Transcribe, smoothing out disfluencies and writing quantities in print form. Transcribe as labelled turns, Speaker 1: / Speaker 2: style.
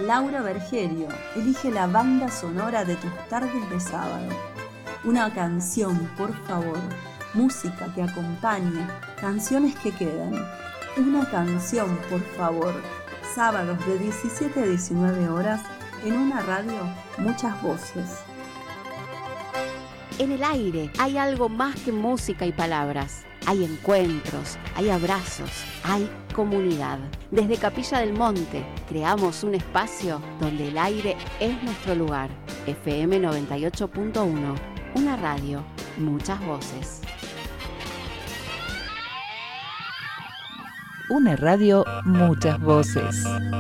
Speaker 1: Laura Bergerio elige la banda sonora de tus tardes de sábado. Una canción, por favor. Música que acompañe. Canciones que quedan. Una canción, por favor. Sábados de 17 a 19 horas en una radio, muchas voces.
Speaker 2: En el aire hay algo más que música y palabras. Hay encuentros, hay abrazos, hay comunidad. Desde Capilla del Monte creamos un espacio donde el aire es nuestro lugar. FM 98.1, una radio, muchas voces.
Speaker 3: Una radio, muchas voces.